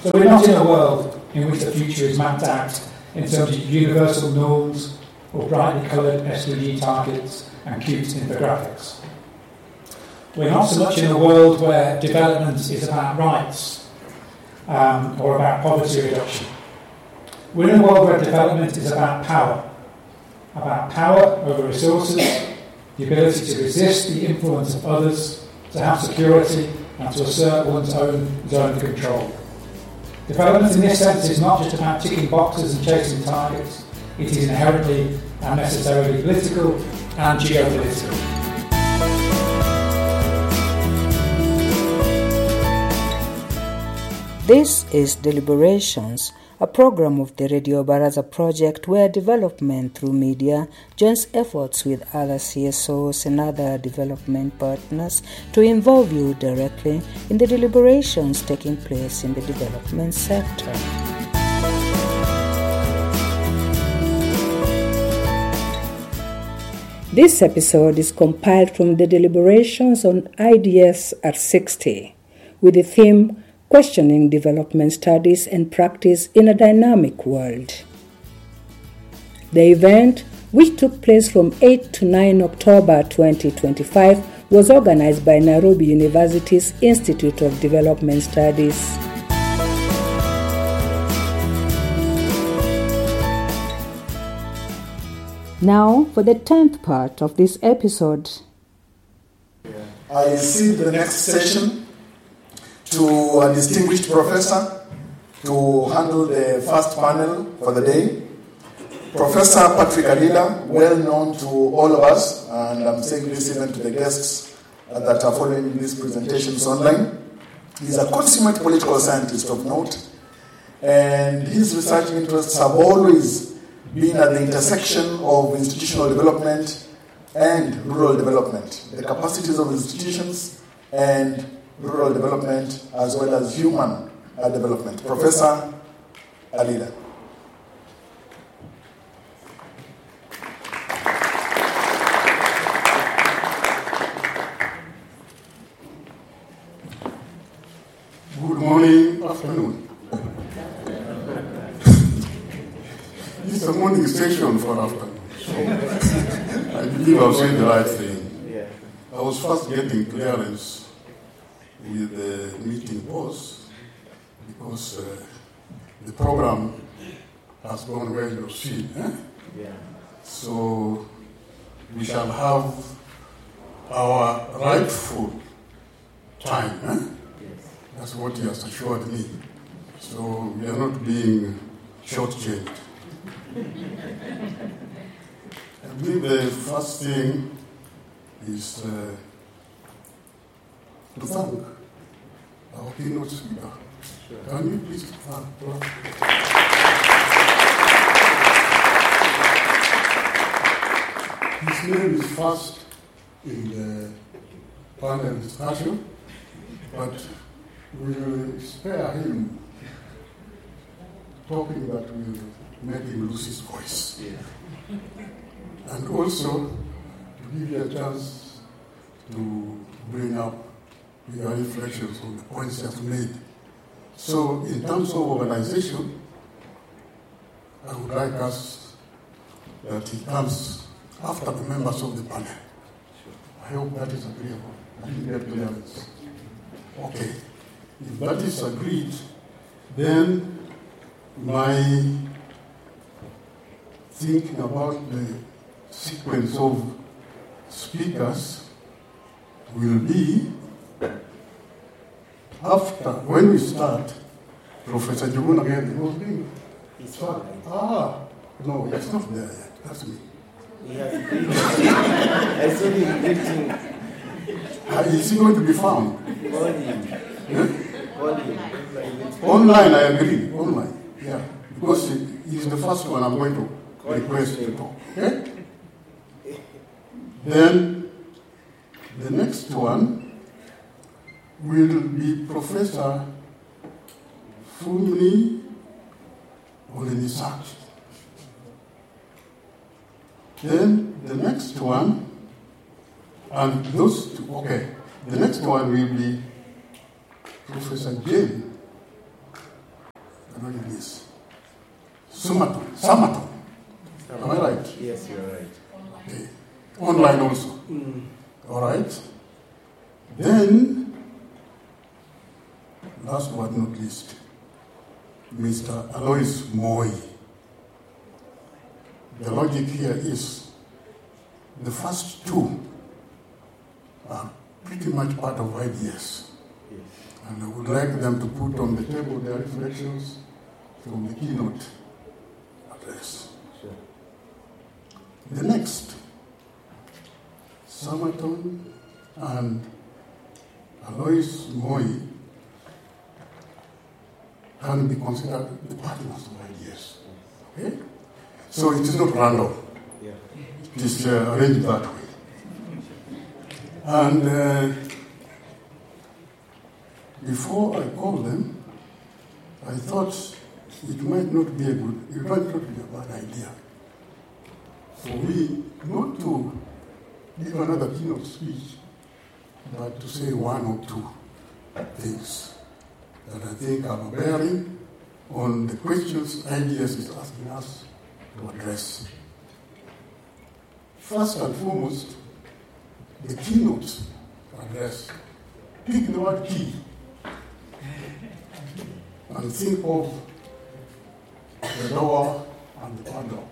So we're not in a world in which the future is mapped out in terms of universal norms or brightly coloured SDG targets and cute infographics. We're not so much in a world where development is about rights or about poverty reduction. We're in a world where development is about power over resources, the ability to resist the influence of others, to have security, and to assert one's own zone of control. Development in this sense is not just about ticking boxes and chasing targets. It is inherently and necessarily political and geopolitical. This is Deliberations, a program of the Radio Baraza project where development through media joins efforts with other CSOs and other development partners to involve you directly in the deliberations taking place in the development sector. This episode is compiled from the deliberations on IDS at 60 with the theme Questioning Development Studies and Practice in a Dynamic World. The event, which took place from 8 to 9 October 2025, was organized by Nairobi University's Institute of Development Studies. Now, for the 10th part of this episode. I cede the next session to a distinguished professor to handle the first panel for the day. Professor Patrick Alida, well known to all of us, and I'm saying this even to the guests that are following these presentations online. He's a consummate political scientist of note, and his research interests have always been at the intersection of institutional development and rural development, the capacities of institutions and rural development, as well as human development. Professor Alida. Good morning, afternoon. It's a morning session for afternoon. So I believe I was saying the right thing. Yeah. I was first getting clearance with the meeting boss because the program has gone where you've seen. Yeah. So we shall have our rightful time. Yes. That's what he has assured me. So we are not being shortchanged. I believe the first thing is to thank our keynote speaker. Sure. Can you please thank her? His name is first in the panel discussion, but we will spare him talking that will make him lose his voice. Yeah. And also to give you a chance to bring up your reflections on the points you have made. So in terms of organization, I would like us that he comes after the members of the panel. I hope that is agreeable. I didn't get clearance. Okay. If that is agreed, then my thinking about the sequence of speakers will be after, when we start, Professor Njuguna again, he was being start. No, it's not there yet. That's me. Yes. I saw him greeting. Is he going to be found? Call him. Yeah? Call him. Online, I agree. Online, yeah. Because he's the first one I'm going to request to talk. Okay? Then the next one will be Professor Funmi Olenisachi. Then the next one, and those two, okay, the next one will be Professor Jane what it is. Summerton. Am I right? Yes, you're right. Okay. Online also. All right. Then, last but not least, Mr. Alois Moi. The logic here is the first two are pretty much part of ideas. Yes. And I would like them to put on the table their reflections from the keynote address. Sure. The next, Summerton and Alois Moi can be considered the partners of ideas. Okay? So it is not random. Yeah. It is arranged that way. And before I called them, I thought it might not be a bad idea for me not to give another keynote speech, but to say one or two things that I think are bearing on the questions ideas is asking us to address. First and foremost, the keynote address. Pick the word key and think of the door and the padlock.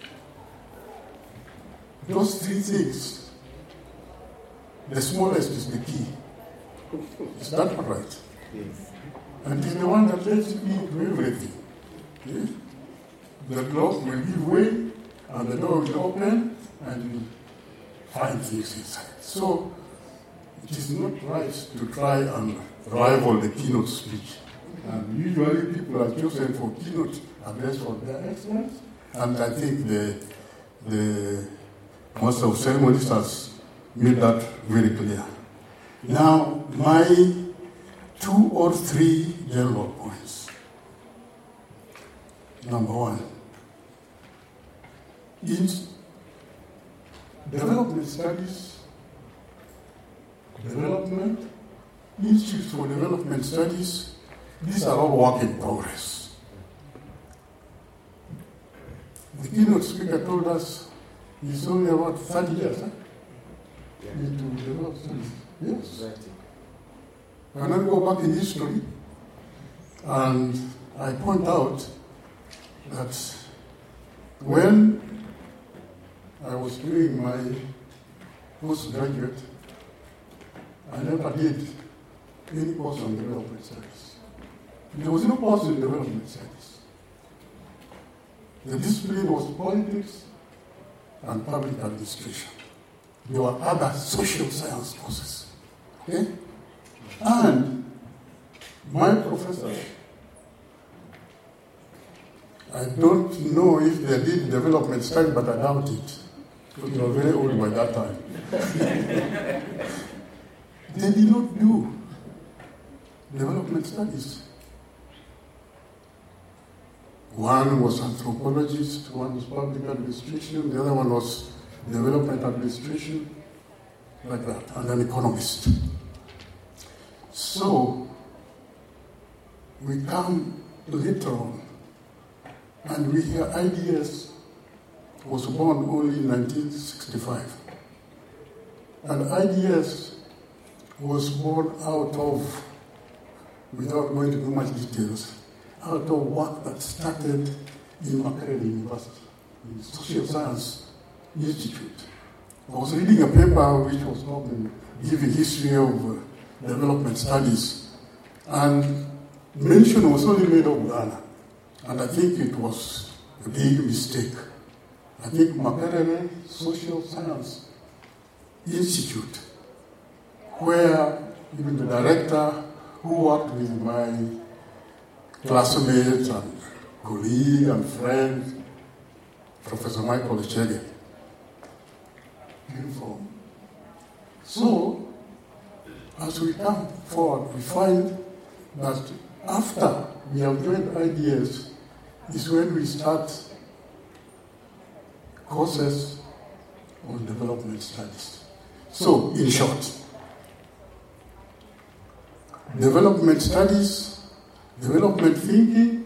Those three things, the smallest is the key. Is that not right? Yes. And it's the one that lets you into everything. Okay? The lock will give way, and the door will open, and you find things inside. So it is not right to try and rival the keynote speech. And usually people are chosen for keynote address for their excellence, and I think the Master of Ceremonies has made that very clear. Now, my 2 or 3 general points. Number one, in development studies, development, institutes for development studies, these are all work in progress. The keynote speaker told us it's only about 30 years into development studies. Yes. Exactly. When I go back in history, and I point out that when I was doing my postgraduate, I never did any course on development studies. There was no course in development studies. The discipline was politics and public administration. There were other social science courses. Okay? And my professor, I don't know if they did development study, but I doubt it. Because they were very old by that time. They did not do development studies. One was anthropologist, one was public administration, the other one was development administration, like that, and an economist. So, we come later on, and we hear IDS was born only in 1965. And IDS was born out of, without going into much details, out of work that started in Makerere University, in Social Science Institute. I was reading a paper which was called Giving History of Development Studies, and mention was only made of Ghana, and I think it was a big mistake. I think Makerere Social Science Institute, where even the director who worked with my classmate and colleague and friend, Professor Michael Echege, came from. So, as we come forward, we find that after we have joined IDS is when we start courses on development studies. So, in short, development studies, development thinking,